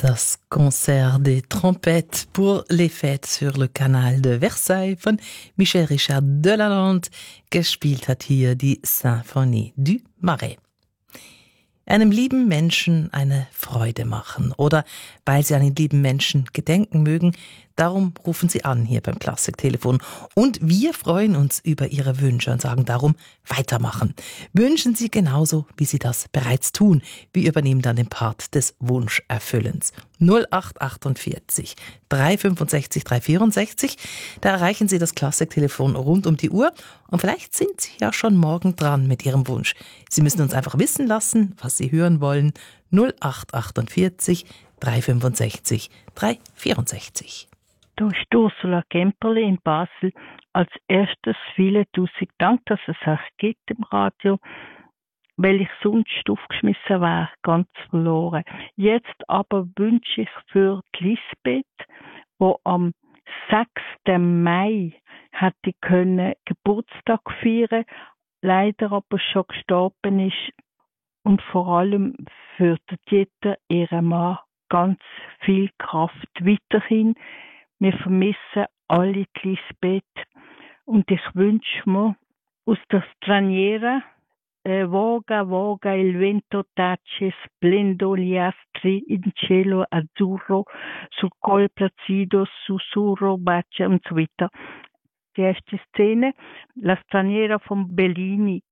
Das Concert des Trompettes pour les Fêtes sur le Canal de Versailles von Michel Richard de Lalande. Gespielt hat hier die Symphonie du Marais. Einem lieben Menschen eine Freude machen oder weil Sie einen lieben Menschen gedenken mögen, darum rufen Sie an hier beim Klassiktelefon. Und wir freuen uns über Ihre Wünsche und sagen darum weitermachen. Wünschen Sie genauso, wie Sie das bereits tun. Wir übernehmen dann den Part des Wunscherfüllens. 0848 365 364. Da erreichen Sie das Klassiktelefon rund um die Uhr und vielleicht sind Sie ja schon morgen dran mit Ihrem Wunsch. Sie müssen uns einfach wissen lassen, was Sie hören wollen. 0848 365 364. Da ist Ursula Kemperle in Basel. Als erstes vielen tausend Dank, dass es euch gibt im Radio, weil ich sonst aufgeschmissen wäre, ganz verloren. Jetzt aber wünsche ich für die Lisbeth, die am 6. Mai hätte können Geburtstag feiern, leider aber schon gestorben ist, und vor allem für die Dieter, ihren Mann, ganz viel Kraft weiterhin. Wir vermissen alle die Lisbeth und ich wünsche mir aus der Straniera Voga, voga il vento tace splendo gli astri in cielo azzurro sul col placido sussurro bacia und so weiter. Die erste Szene, La Straniera von Bellini,